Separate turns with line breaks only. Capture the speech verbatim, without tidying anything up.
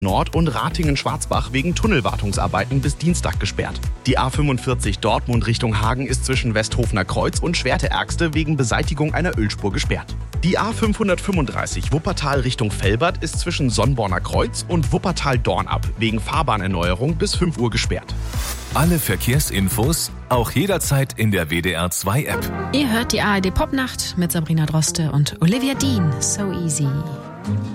Nord und Ratingen-Schwarzbach wegen Tunnelwartungsarbeiten bis Dienstag gesperrt. Die A fünfundvierzig Dortmund Richtung Hagen ist zwischen Westhofener Kreuz und Schwerte-Ergste wegen Beseitigung einer Ölspur gesperrt. Die A fünfhundertfünfunddreißig Wuppertal Richtung Velbert ist zwischen Sonnborner Kreuz und Wuppertal-Dornab wegen Fahrbahnerneuerung bis fünf Uhr gesperrt.
Alle Verkehrsinfos auch jederzeit in der W D R zwei App.
Ihr hört die A R D Popnacht mit Sabrina Droste und Olivia Dean. So easy.